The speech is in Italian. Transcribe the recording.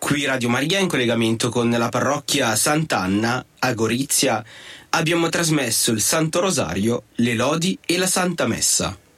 Qui Radio Maria in collegamento con la parrocchia Sant'Anna a Gorizia abbiamo trasmesso il Santo Rosario, le lodi e la Santa Messa.